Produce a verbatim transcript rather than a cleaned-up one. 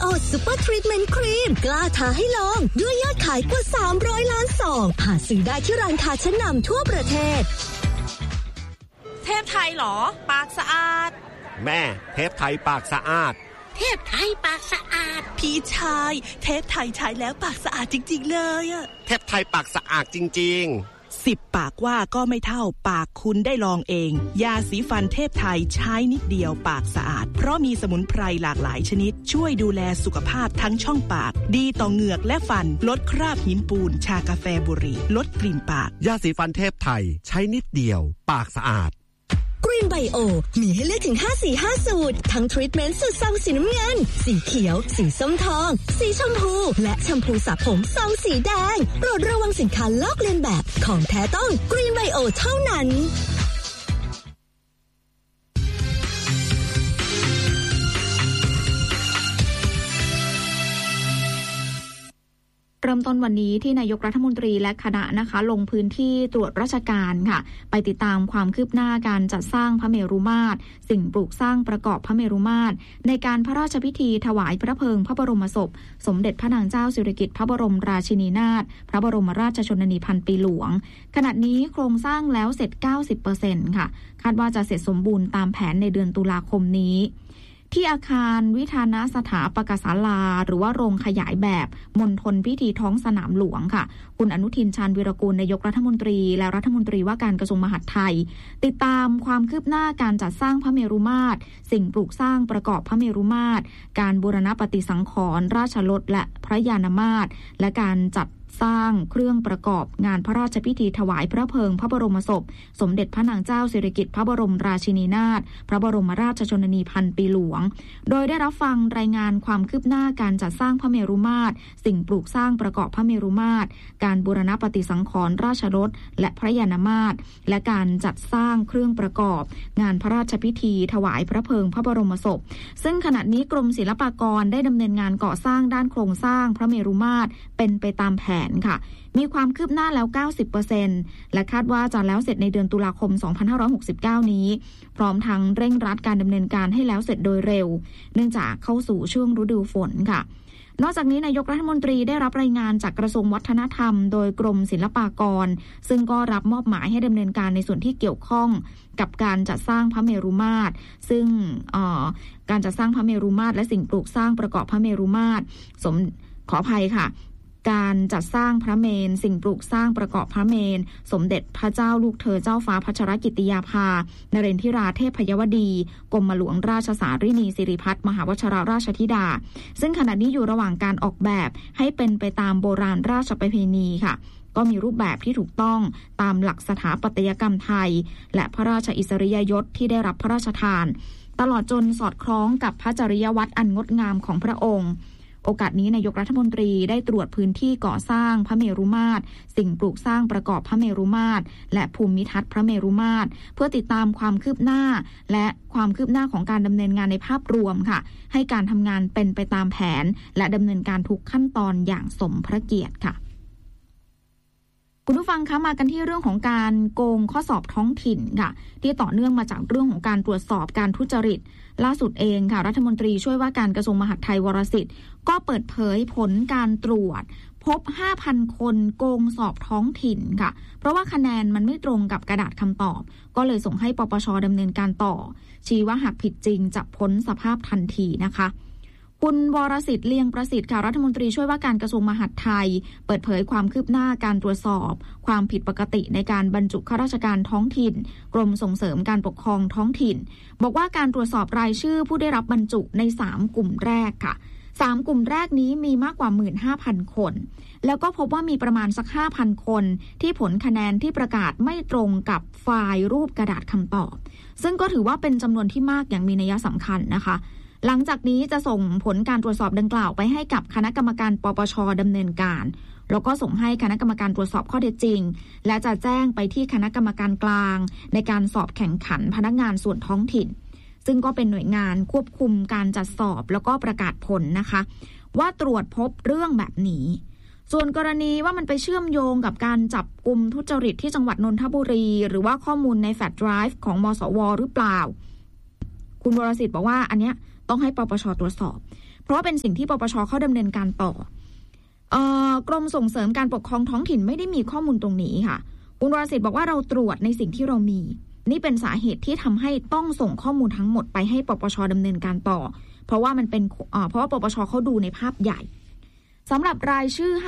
โอ Super Treatment Cream กล้าท้าให้ลองด้วยยอดขายกว่าสามร้อยล้านซองหาซื้อได้ที่ร้านค้าชั้นนำทั่วประเทศเทพไทยเหรอปากสะอาดแม่เทพไทยปากสะอาดเทพไทยปากสะอาดพี่ชายเทพไทยใช้แล้วปากสะอาดจริงๆเลยอะเทพไทยปากสะอาดจริงๆสิบปากว่าก็ไม่เท่าปากคุณได้ลองเองยาสีฟันเทพไทยใช้นิดเดียวปากสะอาดเพราะมีสมุนไพรหลากหลายชนิดช่วยดูแลสุขภาพทั้งช่องปากดีต่อเหงือกและฟันลดคราบหินปูนชากาแฟบุหรี่ลดกลิ่นปากยาสีฟันเทพไทยใช้นิดเดียวปากสะอาด Green Bio มีให้เลือกถึงห้าสีห้าสูตรทั้งทรีทเมนต์สูตรซองสีน้ำเงินสีเขียวสีส้มทองสีชมพูและแชมพูสระผมซองสีแดงโปรดระวังสินค้าลอกเลียนแบบของแท้ต้อง Green Bio เท่านั้นเริ่มต้นวันนี้ที่นายกรัฐมนตรีและคณะนะคะลงพื้นที่ตรวจราชการค่ะไปติดตามความคืบหน้าการจัดสร้างพระเมรุมาตรสิ่งปลูกสร้างประกอบพระเมรุมาตรในการพระราชพิธีถวายพระเพลิงพระบรมศพสมเด็จพระนางเจ้าสิริกิติ์พระบรมราชินีนาถพระบรมราชชนนีพันปีหลวงขณะนี้โครงสร้างแล้วเสร็จ เก้าสิบเปอร์เซ็นต์ ค่ะคาดว่าจะเสร็จสมบูรณ์ตามแผนในเดือนตุลาคมนี้ที่อาคารวิธานสถาปกศาลาหรือว่าโรงขยายแบบมณฑลพิธีท้องสนามหลวงค่ะคุณอนุทินชาญวีรกูลนายกรัฐมนตรีและรัฐมนตรีว่าการกระทรวงมหาดไทยติดตามความคืบหน้าการจัดสร้างพระเมรุมาตรสิ่งปลูกสร้างประกอบพระเมรุมาตรการบูรณปฏิสังขรณ์ราชรถและพระยานมาตรและการจัดสร้างเครื่องประกอบงานพระราชพิธีถวายพระเพลิงพระบรมศพสมเด็จพระนางเจ้าสิริกิติ์พระบรมราชินีนาถพระบรมราชชนนีพันปีหลวงโดยได้รับฟังรายงานความคืบหน้าการจัดสร้างพระเมรุมาตรสิ่งปลูกสร้างประกอบพระเมรุมาตรการบูรณปฏิสังขรณ์ราชรถและพระยานมาตรและการจัดสร้างเครื่องประกอบงานพระราชพิธีถวายพระเพลิงพระบรมศพซึ่งขณะนี้กรมศิลปากรได้ดำเนินงานก่อสร้างด้านโครงสร้างพระเมรุมาตรเป็นไปตามแผนค่ะมีความคืบหน้าแล้ว เก้าสิบเปอร์เซ็นต์ และคาดว่าจะแล้วเสร็จในเดือนตุลาคม สองพันห้าร้อยหกสิบเก้า นี้พร้อมทั้งเร่งรัดการดำเนินการให้แล้วเสร็จโดยเร็วเนื่องจากเข้าสู่ช่วงฤดูฝนค่ะนอกจากนี้นายกรัฐมนตรีได้รับรายงานจากกระทรวงวัฒนธรรมโดยกรมศิลปากรซึ่งก็รับมอบหมายให้ดำเนินการในส่วนที่เกี่ยวข้องกับการจัดสร้างพระเมรุมาตรซึ่งการจัดสร้างพระเมรุมาตรและสิ่งปลูกสร้างประกอบพระเมรุมาตรสมขออภัยค่ะการจัดสร้างพระเมรุสิ่งปลูกสร้างประกอบพระเมรุสมเด็จพระเจ้าลูกเธอเจ้าฟ้าพัชรกิติยาภานเรนทิราเทพยวดีกรมหลวงราชสารินีสิริพัฒน์มหาวชิรราชธิดาซึ่งขณะนี้อยู่ระหว่างการออกแบบให้เป็นไปตามโบราณราชประเพณีค่ะก็มีรูปแบบที่ถูกต้องตามหลักสถาปัตยกรรมไทยและพระราชอิสริยยศที่ได้รับพระราชทานตลอดจนสอดคล้องกับพระจริยวัตรอันงดงามของพระองค์โอกาสนี้นายกรัฐมนตรีได้ตรวจพื้นที่ก่อสร้างพระเมรุมาตรสิ่งปลูกสร้างประกอบพระเมรุมาตรและภูมิทัศน์พระเมรุมาตรเพื่อติดตามความคืบหน้าและความคืบหน้าของการดำเนินงานในภาพรวมค่ะให้การทำงานเป็นไปตามแผนและดำเนินการทุกขั้นตอนอย่างสมพระเกียรติค่ะคุณผู้ฟังคะมากันที่เรื่องของการโกงข้อสอบท้องถิ่นค่ะที่ต่อเนื่องมาจากเรื่องของการตรวจสอบการทุจริตล่าสุดเองค่ะรัฐมนตรีช่วยว่าการกระทรวงมหาดไทยวรสิทธิ์ก็เปิดเผยผลการตรวจพบ ห้าพัน คนโกงสอบท้องถิ่นค่ะเพราะว่าคะแนนมันไม่ตรงกับกระดาษคำตอบก็เลยส่งให้ปปช.ดำเนินการต่อชี้ว่าหากผิดจริงจะพ้นสภาพทันทีนะคะคุณวรสิทธิ์เลียงประสิทธิ์ค่ะรัฐมนตรีช่วยว่าการกระทรวงมหาดไทยเปิดเผยความคืบหน้าการตรวจสอบความผิดปกติในการบรรจุข้าราชการท้องถิ่นกรมส่งเสริมการปกครองท้องถิ่นบอกว่าการตรวจสอบรายชื่อผู้ได้รับบรรจุในสามกลุ่มแรกค่ะสามกลุ่มแรกนี้มีมากกว่า หนึ่งหมื่นห้าพัน คนแล้วก็พบว่ามีประมาณสัก ห้าพัน คนที่ผลคะแนนที่ประกาศไม่ตรงกับไฟล์รูปกระดาษคำตอบซึ่งก็ถือว่าเป็นจำนวนที่มากอย่างมีนัยสำคัญนะคะหลังจากนี้จะส่งผลการตรวจสอบดังกล่าวไปให้กับคณะกรรมการปปช.ดำเนินการแล้วก็ส่งให้คณะกรรมการตรวจสอบข้อเท็จจริงและจะแจ้งไปที่คณะกรรมการกลางในการสอบแข่งขันพนักงานส่วนท้องถิ่นซึ่งก็เป็นหน่วยงานควบคุมการจัดสอบแล้วก็ประกาศผลนะคะว่าตรวจพบเรื่องแบบนี้ส่วนกรณีว่ามันไปเชื่อมโยงกับการจับกุมทุจริตที่จังหวัดนนทบุรีหรือว่าข้อมูลในแฟลชไดรฟ์ของมสวหรือเปล่าคุณวรสิทธิ์บอกว่าอันเนี้ยต้องให้ปปช.ตรวจสอบเพราะว่าเป็นสิ่งที่ปปชเขาดำเนินการต่อกรมส่งเสริมการปกครองท้องถิ่นไม่ได้มีข้อมูลตรงนี้ค่ะคุณวรสิทธิ์บอกว่าเราตรวจในสิ่งที่เรามีนี่เป็นสาเหตุที่ทำให้ต้องส่งข้อมูลทั้งหมดไปให้ปปชดำเนินการต่อเพราะว่ามันเป็นเพราะว่าปปชเขาดูในภาพใหญ่สำหรับรายชื่อ